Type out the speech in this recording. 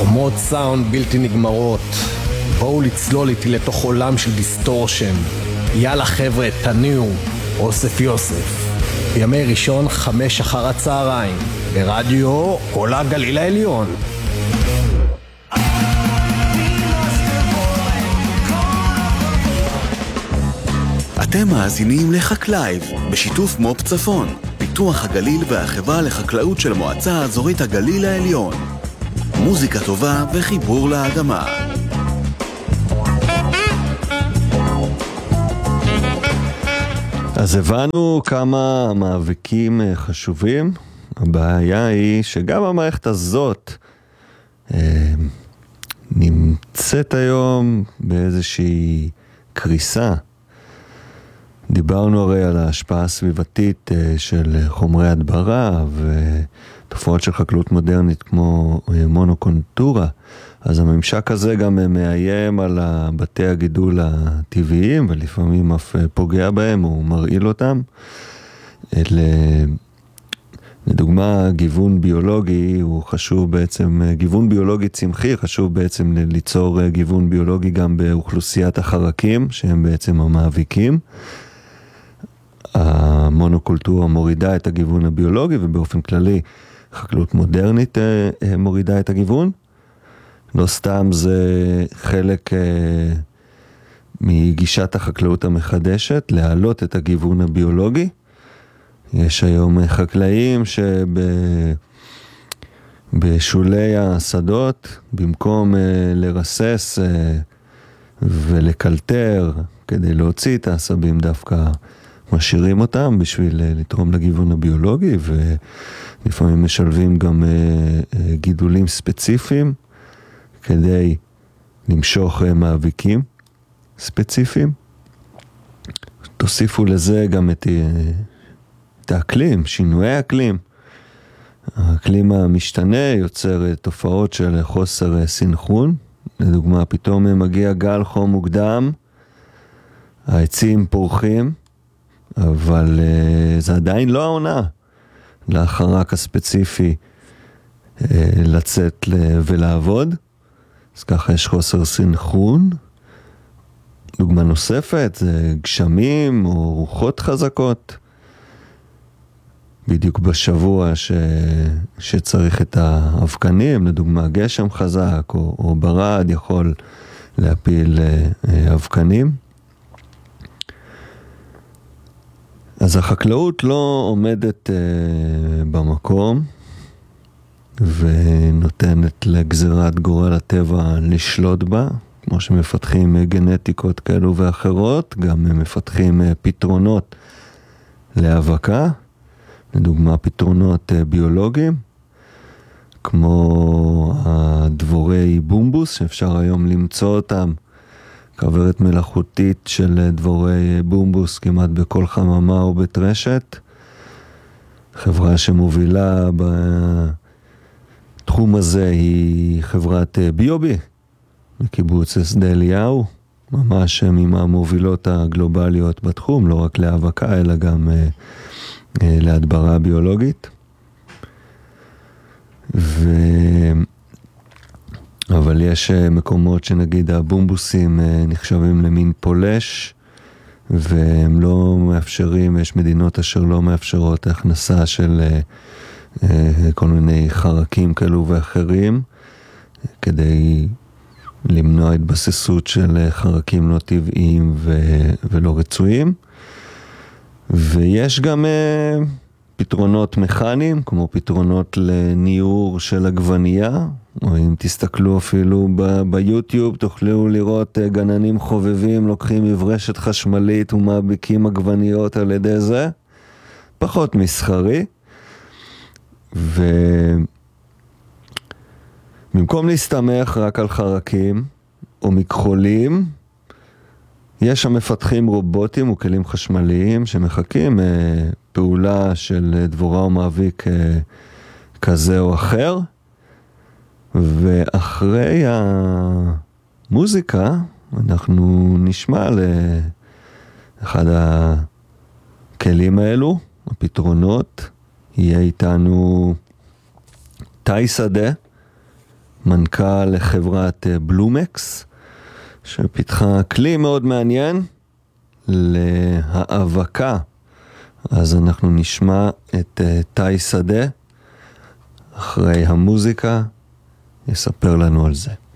חלומות סאונד בלתי נגמרות. בואו לצלול איתי לתוך עולם של דיסטורשן. יאללה חבר'ה, תניעו. אוסף יוסף. ימי ראשון 5 אחר הצהריים. ברדיו כל הגליל העליון. אתם מאזינים לחקלייב, בשיתוף מו"פ צפון, פיתוח הגליל והחברה לחקלאות של מועצה האזורית הגליל העליון. מוזיקה טובה וחיבור לאדמה. אז הבנו כמה מאבקים חשובים. הבעיה היא שגם המערכת הזאת נמצאת היום באיזושהי קריסה. דיברנו הרי על ההשפעה הסביבתית של חומרי הדברה ותופעות של חקלאות מודרנית כמו מונוקולטורה. אז הממשק הזה גם מאיים על בתי הגידול הטבעיים ולפעמים אף פוגע בהם או מרעיל אותם. לדוגמה, גיוון ביולוגי הוא חשוב בעצם, גיוון ביולוגי צמחי חשוב בעצם ליצור גיוון ביולוגי גם באוכלוסיית החרקים שהם בעצם המאביקים. המונוקולטורה מורידה את הגיוון הביולוגי ובאופן כללי חקלאות מודרנית מורידה את הגיוון. לא סתם זה חלק מגישת החקלאות המחדשת, להעלות את הגיוון הביולוגי. יש היום חקלאים שבשולי השדות, במקום לרסס ולקלטר כדי להוציא את העשבים דווקא, משאירים אותם בשביל לתרום לגיוון הביולוגי, ולפעמים משלבים גם גידולים ספציפיים, כדי למשוך מאביקים ספציפיים. תוסיפו לזה גם את האקלים, שינויי האקלים. האקלים המשתנה יוצר תופעות של חוסר סינכרון. לדוגמה, פתאום מגיע גל חום מוקדם, העצים פורחים, אבל זה עדיין לא העונה לחרק הספציפי לצאת ולעבוד. אז ככה יש חוסר סינכרון. דוגמה נוספת זה גשמים או רוחות חזקות. בדיוק בשבוע שצריך את האבקנים, לדוגמה גשם חזק או ברד יכול להפיל אבקנים. אז החקלאות לא עומדת במקום ונותנת לגזירת גורל הטבע לשלוט בה, כמו שמפתחים גנטיקות כאלו ואחרות, גם מפתחים פתרונות להאבקה, לדוגמה פתרונות ביולוגיים, כמו הדבורי בומבוס, שאפשר היום למצוא אותם, כוורת מלאכותית של דבורי בומבוס כמעט בכל חממה או בית רשת. חברה שמובילה בתחום הזה היא חברת ביובי, מקיבוץ שדה אליהו, ממש מהמובילות הגלובליות בתחום, לא רק להאבקה אלא גם להדברה ביולוגית. אבל יש מקומות שנגיד הבומבוסים נחשבים למין פולש, והם לא מאפשרים, יש מדינות אשר לא מאפשרות הכנסה של כל מיני חרקים כאלו ואחרים, כדי למנוע התבססות של חרקים לא טבעיים ולא רצויים. ויש גם פתרונות מכניים, כמו פתרונות לניעור של עגבנייה, או אם תסתכלו אפילו ביוטיוב, תוכלו לראות גננים חובבים, לוקחים מברשת חשמלית ומאביקים עגבניות על ידי זה, פחות מסחרי, ובמקום להסתמך רק על חרקים או מכחולים, יש שם מפתחים רובוטים וכלים חשמליים שמחכים פעולה של דבורה או מאביק כזה או אחר, ואחרי המוזיקה אנחנו נשמע לאחד הכלים האלו, הפתרונות. יהיה איתנו תאי שדה מנכ"ל לחברת בלומקס, שפיתחה כלי מאוד מעניין להאבקה. אז אנחנו נשמע את תאי שדה, אחרי המוזיקה יספר לנו על זה.